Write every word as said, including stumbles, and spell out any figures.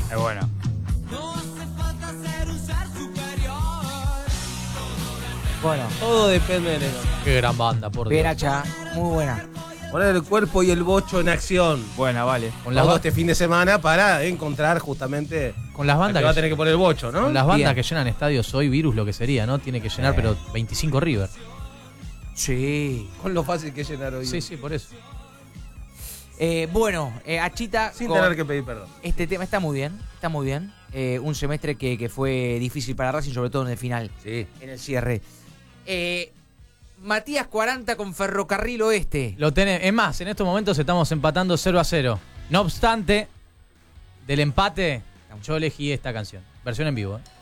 Es bueno. Bueno, Todo depende del elenco. Qué gran banda, por bien Dios. hacha, muy buena. Poner el cuerpo y el bocho en acción. Buena, vale. Con las, Todo ba- este fin de semana para encontrar justamente. con las al bandas que va a que, tener que poner el bocho, ¿no? con las bandas Bien. que llenan estadios hoy, Virus lo que sería, ¿no? Tiene que llenar, Sí. pero veinticinco River. Sí. Con lo fácil que es llenar hoy. Sí, sí, por eso. Eh, bueno, eh, Achita, Sin con tener que pedir perdón. este tema está muy bien, está muy bien. Eh, un semestre que, que fue difícil para Racing, sobre todo en el final, Sí. en el cierre. Eh, Matías cuarenta con Ferrocarril Oeste. Lo tenés. Es más, en estos momentos estamos empatando cero a cero. No obstante, del empate, yo elegí esta canción. Versión en vivo, ¿eh?